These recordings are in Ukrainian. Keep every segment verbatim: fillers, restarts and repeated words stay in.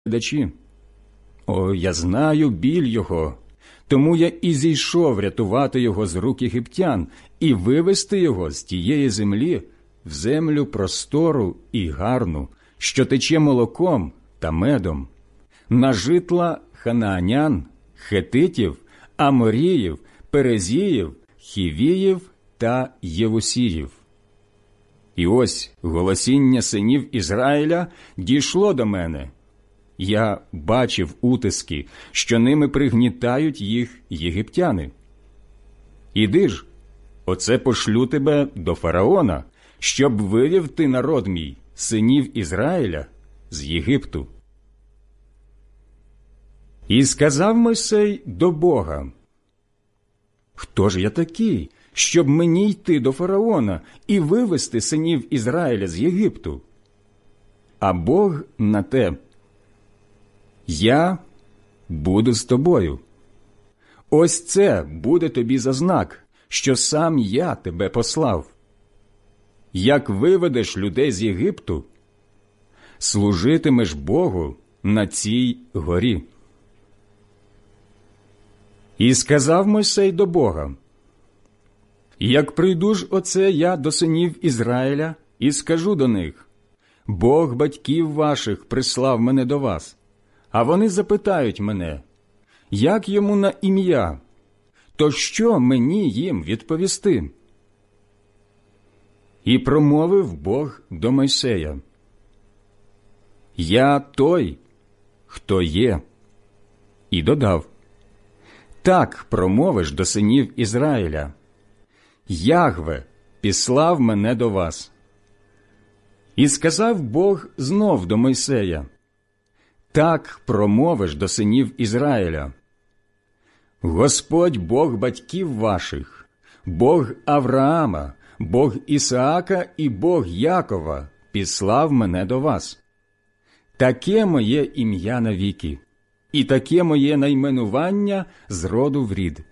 глядачі. О, я знаю біль його, тому я і зійшов рятувати його з рук єгиптян і вивести його з тієї землі в землю простору і гарну, що тече молоком та медом, на житла ханаанян, хетитів, аморіїв, перезіїв, хівіїв та євусіїв. І ось голосіння синів Ізраїля дійшло до мене. Я бачив утиски, що ними пригнітають їх єгиптяни. Іди ж, оце пошлю тебе до фараона, щоб вивів ти народ мій, синів Ізраїля, з Єгипту. І сказав Мойсей до Бога: хто ж я такий, щоб мені йти до фараона і вивести синів Ізраїля з Єгипту? А Бог на те: я буду з тобою. Ось це буде тобі за знак, що сам я тебе послав. Як виведеш людей з Єгипту, служитимеш Богу на цій горі. І сказав Мойсей до Бога: як прийду ж оце я до синів Ізраїля і скажу до них: Бог батьків ваших прислав мене до вас, а вони запитають мене, як йому на ім'я, то що мені їм відповісти? І промовив Бог до Мойсея: я той, хто є. І додав: так промовиш до синів Ізраїля: Ягве післав мене до вас. І сказав Бог знов до Мойсея: так промовиш до синів Ізраїля: Господь Бог батьків ваших, Бог Авраама, Бог Ісаака і Бог Якова післав мене до вас. Таке моє ім'я навіки, і таке моє найменування з роду в рід.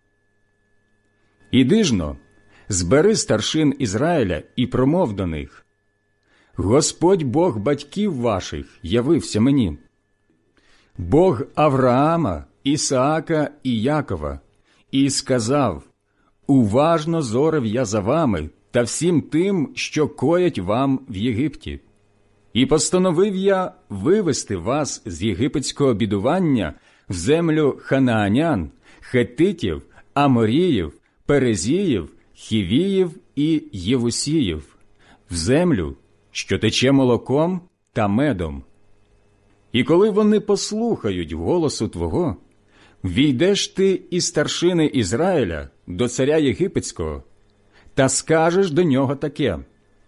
Іди ж-но, збери старшин Ізраїля і промов до них: Господь Бог батьків ваших явився мені. Бог Авраама, Ісаака і Якова, і сказав: уважно зорив я за вами та всім тим, що коять вам в Єгипті. І постановив я вивести вас з єгипетського бідування в землю ханаанян, хетитів, аморіїв, перезіїв, хівіїв і євусіїв, в землю, що тече молоком та медом. І коли вони послухають голосу Твого, війдеш ти із старшини Ізраїля до царя єгипетського та скажеш до нього таке: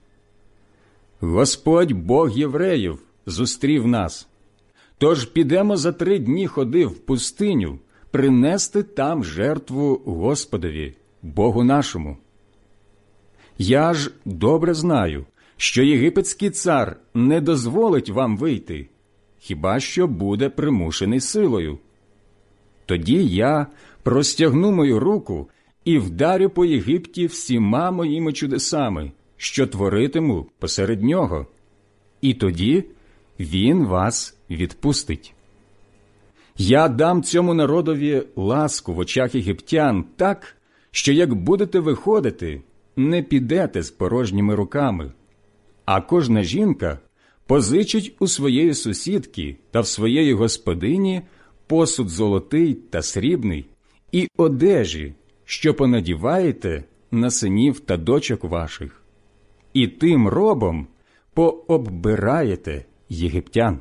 Господь Бог євреїв зустрів нас, тож підемо за три дні ходи в пустиню принести там жертву Господові, Богу нашому. Я ж добре знаю, що єгипетський цар не дозволить вам вийти, хіба що буде примушений силою. Тоді я простягну мою руку і вдарю по Єгипті всіма моїми чудесами, що творитиму посеред нього, і тоді він вас відпустить. Я дам цьому народові ласку в очах єгиптян так, що як будете виходити, не підете з порожніми руками, а кожна жінка позичить у своєї сусідки та в своєї господині посуд золотий та срібний і одежі, що понадіваєте на синів та дочок ваших, і тим робом пооббираєте єгиптян.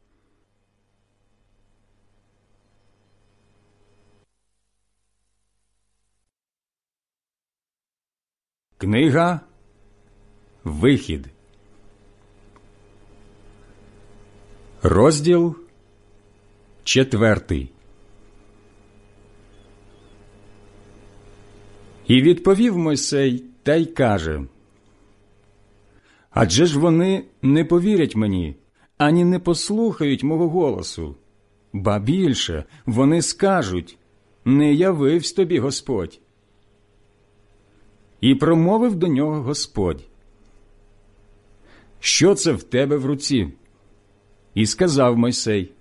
Книга Вихід, розділ четвертий. І відповів Мойсей та й каже: адже ж вони не повірять мені, ані не послухають мого голосу. Ба більше, вони скажуть: не явивсь тобі Господь. І промовив до нього Господь: що це в тебе в руці? І сказав Мойсей: